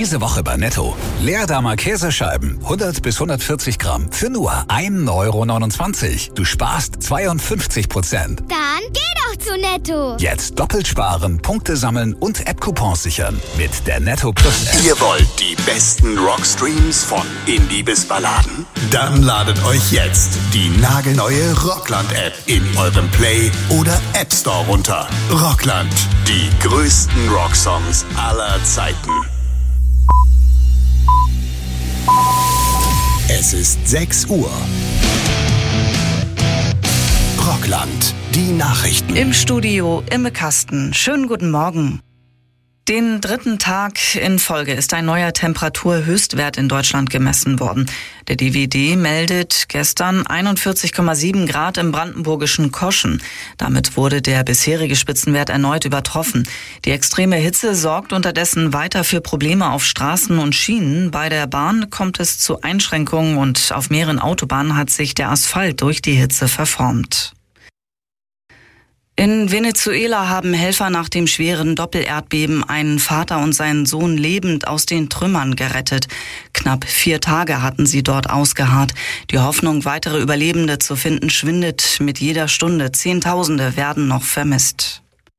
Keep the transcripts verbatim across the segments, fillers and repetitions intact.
Diese Woche bei Netto. Leerdammer Käsescheiben, hundert bis hundertvierzig Gramm, für nur ein Euro neunundzwanzig. Du sparst zweiundfünfzig Prozent. Dann geh doch zu Netto. Jetzt doppelt sparen, Punkte sammeln und App-Coupons sichern. Mit der Netto Plus App. Ihr wollt die besten Rockstreams von Indie bis Balladen? Dann ladet euch jetzt die nagelneue Rockland-App in eurem Play- oder App Store runter. Rockland, die größten Rocksongs aller Zeiten. Es ist sechs Uhr. Rockland, die Nachrichten. Im Studio Imme Kasten. Schönen guten Morgen. Den dritten Tag in Folge ist ein neuer Temperaturhöchstwert in Deutschland gemessen worden. Der D W D meldet gestern einundvierzig Komma sieben Grad im brandenburgischen Koschen. Damit wurde der bisherige Spitzenwert erneut übertroffen. Die extreme Hitze sorgt unterdessen weiter für Probleme auf Straßen und Schienen. Bei der Bahn kommt es zu Einschränkungen und auf mehreren Autobahnen hat sich der Asphalt durch die Hitze verformt. In Venezuela haben Helfer nach dem schweren Doppelerdbeben einen Vater und seinen Sohn lebend aus den Trümmern gerettet. Knapp vier Tage hatten sie dort ausgeharrt. Die Hoffnung, weitere Überlebende zu finden, schwindet mit jeder Stunde. Zehntausende werden noch vermisst.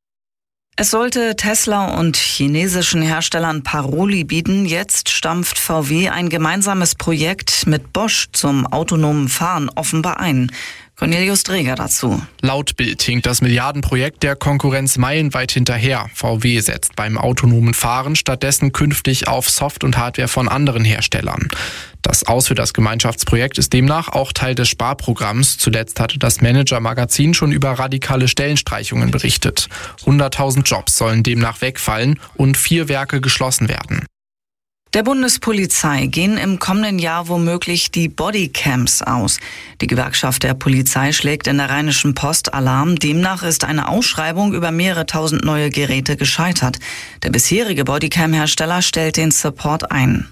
Es sollte Tesla und chinesischen Herstellern Paroli bieten. Jetzt stampft V W ein gemeinsames Projekt mit Bosch zum autonomen Fahren offenbar ein. Cornelius Dreger dazu. Laut Bild hinkt das Milliardenprojekt der Konkurrenz meilenweit hinterher. V W setzt beim autonomen Fahren stattdessen künftig auf Soft- und Hardware von anderen Herstellern. Das Aus für das Gemeinschaftsprojekt ist demnach auch Teil des Sparprogramms. Zuletzt hatte das Manager-Magazin schon über radikale Stellenstreichungen berichtet. hunderttausend Jobs sollen demnach wegfallen und vier Werke geschlossen werden. Der Bundespolizei gehen im kommenden Jahr womöglich die Bodycams aus. Die Gewerkschaft der Polizei schlägt in der Rheinischen Post Alarm. Demnach ist eine Ausschreibung über mehrere tausend neue Geräte gescheitert. Der bisherige Bodycam-Hersteller stellt den Support ein.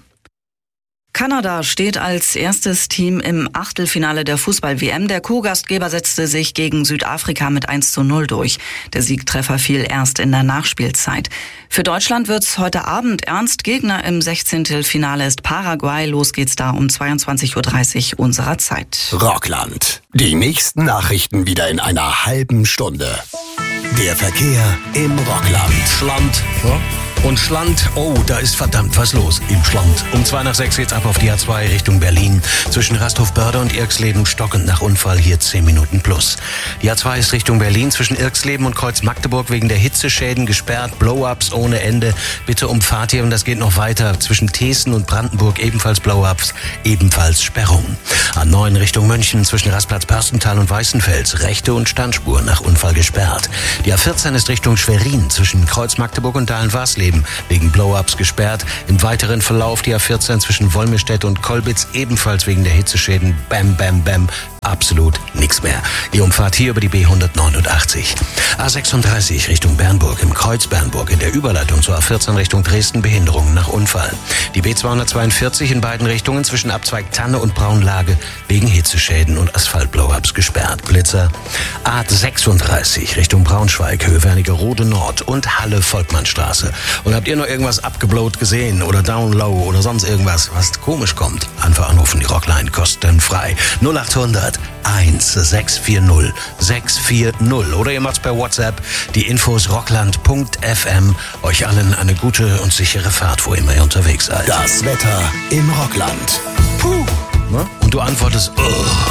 Kanada steht als erstes Team im Achtelfinale der Fußball-W M. Der Co-Gastgeber setzte sich gegen Südafrika mit eins zu null durch. Der Siegtreffer fiel erst in der Nachspielzeit. Für Deutschland wird's heute Abend ernst. Gegner im Sechzehntelfinale ist Paraguay. Los geht's da um zweiundzwanzig Uhr dreißig unserer Zeit. Rockland. Die nächsten Nachrichten wieder in einer halben Stunde. Der Verkehr im Rockland. Schland, ja? Und Schland, oh, da ist verdammt was los im Schland. Um zwei nach sechs geht's ab auf die A zwei Richtung Berlin. Zwischen Rasthof-Börde und Irxleben stockend nach Unfall, hier zehn Minuten plus. Die A zwei ist Richtung Berlin zwischen Irxleben und Kreuz-Magdeburg wegen der Hitzeschäden gesperrt. Blow-ups ohne Ende. Bitte umfahrt hier und das geht noch weiter. Zwischen Thesen und Brandenburg ebenfalls Blow-ups, ebenfalls Sperrung. A neun Richtung München zwischen Rastplatz Pörstental und Weißenfels. Rechte und Standspur nach Unfall gesperrt. Die A vierzehn ist Richtung Schwerin zwischen Kreuz-Magdeburg und Dahlen-Warsleben wegen Blow-ups gesperrt. Im weiteren Verlauf die A vierzehn zwischen Wolmirstedt und Kolbitz ebenfalls wegen der Hitzeschäden. Bam, bam, bam. Absolut nichts mehr. Die Umfahrt hier über die B hundertneunundachtzig. A sechsunddreißig Richtung Bernburg im Kreuz Bernburg in der Überleitung zur A vierzehn Richtung Dresden Behinderungen nach Unfall. Die B zweihundertzweiundvierzig in beiden Richtungen zwischen Abzweig Tanne und Braunlage wegen Hitzeschäden und Asphalt-Blow-ups gesperrt. Blitzer. A sechsunddreißig Richtung Braunschweig, Höhe Wernigerode Nord und Halle Volkmannstraße. Und habt ihr noch irgendwas abgeblowt gesehen oder down low oder sonst irgendwas, was komisch kommt? Einfach anrufen, die Rockline kostenfrei. null achthundert eins sechs vier null sechs vier null oder ihr macht's per WhatsApp. Die Infos rockland punkt f m. Euch allen eine gute und sichere Fahrt, wo immer ihr unterwegs seid. Das Wetter im Rockland. Puh. Und du antwortest, oh.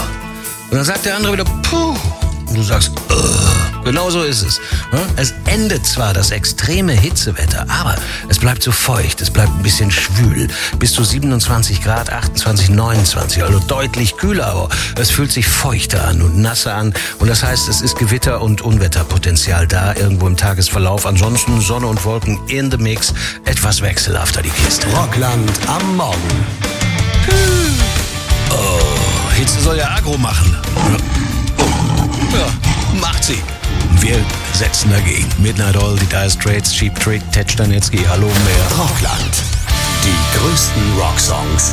Und dann sagt der andere wieder, puh. Und du sagst, oh. Genau so ist es. Es endet zwar das extreme Hitzewetter, aber es bleibt so feucht, es bleibt ein bisschen schwül. Bis zu siebenundzwanzig Grad, achtundzwanzig, neunundzwanzig, also deutlich kühler, aber es fühlt sich feuchter an und nasser an. Und das heißt, es ist Gewitter- und Unwetterpotenzial da, irgendwo im Tagesverlauf. Ansonsten Sonne und Wolken in the mix, etwas wechselhafter die Kiste. Rockland am Morgen. Oh, Hitze soll ja Agro machen. Ja, macht sie. Wir setzen dagegen. Midnight Oil, die Dire Straits, Cheap Trick, Ted Stanetzky, Hallo mehr. Rockland. Die größten Rocksongs